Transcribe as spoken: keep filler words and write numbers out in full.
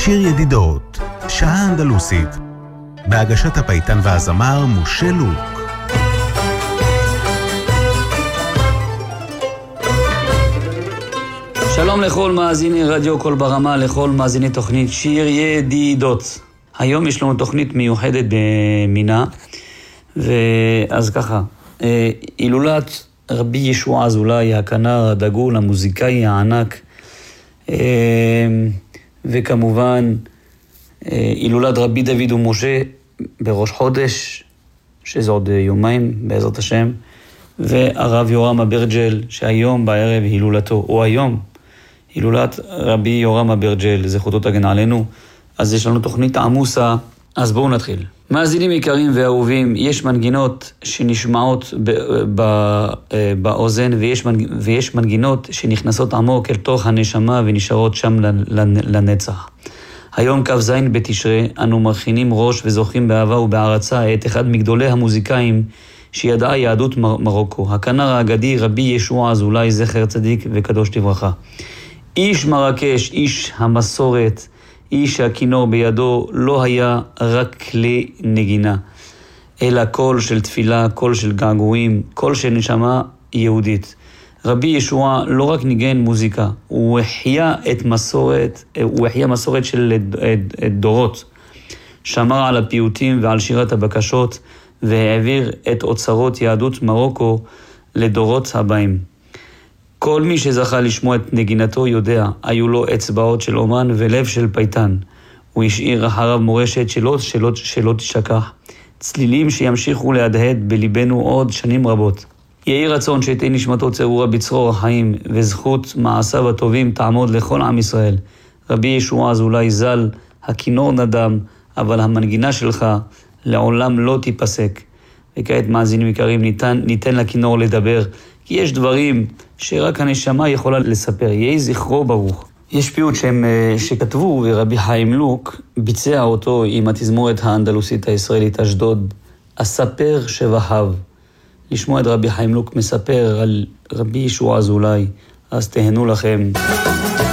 שיר ידידות, שעה אנדלוסית, בהגשת הפייטן והזמר משה לוק. שלום לכל מאזיני רדיו קול ברמה, לכל מאזיני תוכנית שיר ידידות. היום יש לנו תוכנית מיוחדת במינה, ואז ככה, הילולת רבי ישוע אזולאי, הכנר הדגול, המוזיקאי הענק, וכמובן הילולת רבי דוד ומשה בראש חודש, שזה עוד יומיים בעזרת השם, והרב יורם אברג'ל שהיום בערב הילולתו, או היום הילולת רבי יורם אברג'ל, זכותו תגן עלינו. אז יש לנו תוכנית עמוסה, אז בואו נתחיל. מאזינים יקרים ואהובים, יש מנגינות שנשמעות ב- ב- באוזן, ויש, מנג... ויש מנגינות שנכנסות עמוק אל תוך הנשמה ונשארות שם לנצח. היום כ"ז בתשרי, אנו מכינים ראש וזוכים באהבה ובהערצה את אחד מגדולי המוזיקאים שידעה יהדות מר... מרוקו, הכנר האגדי רבי ישוע אזולאי, זכר צדיק וקדוש לברכה. איש מרקש, איש המסורת, איש הכינור בידו לא היה רק כלי נגינה, אלא קול של תפילה, קול של געגועים, קול של נשמה יהודית. רבי ישוע לא רק ניגן מוזיקה, הוא החיה את מסורת, הוא החיה מסורת של דורות. שמר על הפיוטים ועל שירת הבקשות, והעביר את אוצרות יהדות מרוקו לדורות הבאים. כל מי שזכה לשמוע את נגינתו יודע, היו לו אצבעות של אומן ולב של פייטן. הוא השאיר אחריו מורשת שלא, שלא, שלא תשכח, צלילים שימשיכו להדהד בליבנו עוד שנים רבות. יהי רצון שתהי נשמתו צרורה בצרור החיים, וזכות מעשיו הטובים תעמוד לכל עם ישראל. רבי ישוע אזולאי ז"ל, הכינור נדם, אבל המנגינה שלך לעולם לא תיפסק. וכעת מאזינים יקרים, ניתן, ניתן לכינור לדבר, כי יש דברים שרק הנשמה יכולה לספר. יהי זכרו ברוך. יש פיוט שהם, שכתבו, ורבי חיים לוק ביצע אותו עם התזמורת האנדלוסית הישראלית אשדוד, אספר שבחיו. לשמוע את רבי חיים לוק מספר על רבי ישוע אזולאי, אז תהנו לכם.